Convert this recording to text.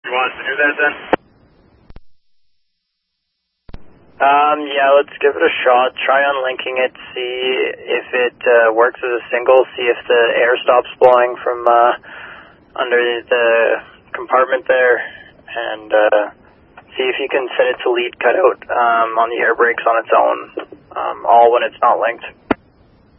You want us to do that then? Yeah, let's give it a shot. Try unlinking it, see if it works as a single, see if the air stops blowing from under the compartment there, and see if you can set it to lead cutout on the air brakes on its own, all when it's not linked.